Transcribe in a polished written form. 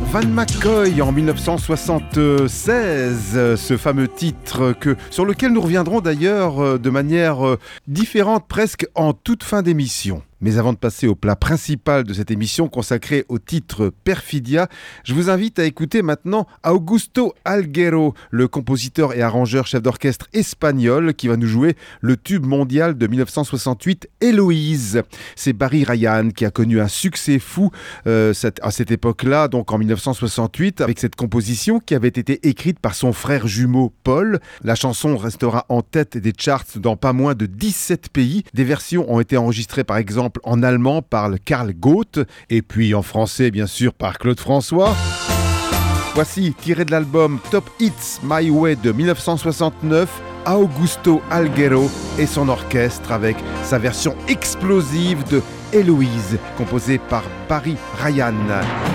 Van McCoy en 1976, ce fameux titre sur lequel nous reviendrons d'ailleurs de manière différente presque en toute fin d'émission. Mais avant de passer au plat principal de cette émission consacrée au titre Perfidia, je vous invite à écouter maintenant Augusto Alguero, le compositeur et arrangeur chef d'orchestre espagnol qui va nous jouer le tube mondial de 1968, Héloïse. C'est Barry Ryan qui a connu un succès fou à cette époque-là, donc en 1968, avec cette composition qui avait été écrite par son frère jumeau Paul. La chanson restera en tête des charts dans pas moins de 17 pays. Des versions ont été enregistrées par exemple en allemand par Karl Gott et puis en français bien sûr par Claude François. Voici, tiré de l'album Top Hits My Way de 1969, Augusto Alguero et son orchestre avec sa version explosive de Héloïse, composée par Barry Ryan.